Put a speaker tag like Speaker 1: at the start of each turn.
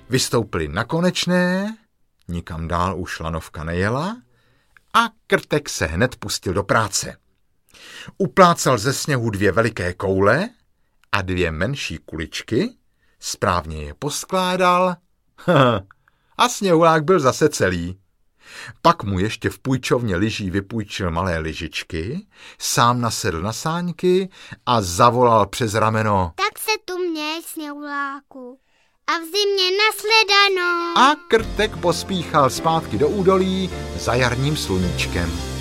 Speaker 1: Vystoupili na Konečné, nikam dál už lanovka nejela a Krtek se hned pustil do práce. Uplácal ze sněhu 2 veliké koule a 2 menší kuličky, správně je poskládal a sněhulák byl zase celý. Pak mu ještě v půjčovně lyží vypůjčil malé lyžičky, sám nasedl na sáňky a zavolal přes rameno:
Speaker 2: Tak se tu měj, sněhuláku, a v zimě nasledanou.
Speaker 1: A Krtek pospíchal zpátky do údolí za jarním sluníčkem.